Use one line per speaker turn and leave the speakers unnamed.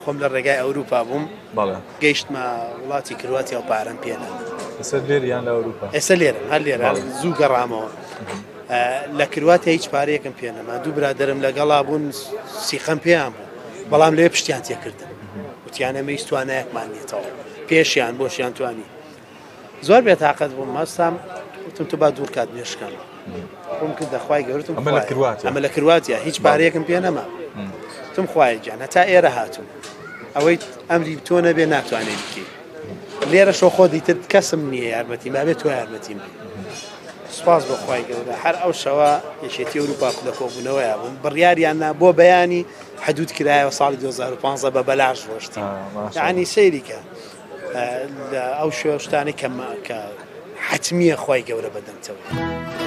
خۆم لە ڕێگای ئەوروپا بووم
بەڵێ
گەیشتمە وڵاتی کرواتیا و پارەم پێنا
لەسەر لێر یان لە ئەوروپا
ئێستا لێرە هەر لێرە زوو گەڕامەوە لە کرواتیا هیچ پارەیەکم پێ نەما دوو برادرم لەگەڵا بوون سیخەم پێیان بوو بەڵام لێ پشتیان تێکردن وتیانە مەیس توانایەکمان نێتەوە پێشیان بۆشیان توانی زۆر بێتاقەت بووم مەستام وتم تو با دوور کات نوێشکەم خۆم کردە خوای گەورتم ئەمە لە کرواتیا هیچ پارەیەکم پێ نەما تم خوای گیان هەتا ئێرە هاتووم ئەوەی ئەمری تۆ نەبێ ناتوانێت بکەیت لێرە شۆ خۆ دیتر کەسم نییە یارمەتی مابێت تۆ یارمەتیم سوپاس بۆ خوای گەورە هەر ئەو شەوە یەکێتی ئەوروپا لە کۆبوونەوەیە بوون بڕیاریان بۆ بەیانی حدود کرایەوە ساڵی 2015 بە بەلاش ڕۆشتی یعنی سەیریکە ئەو شێوە شتانی کە حتمیە خوای گەورە بەدەمتەوە